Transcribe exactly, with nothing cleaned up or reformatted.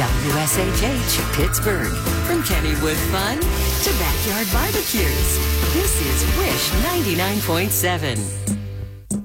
W S H H Pittsburgh. From Kennywood Fun to backyard barbecues, this is Wish ninety-nine point seven.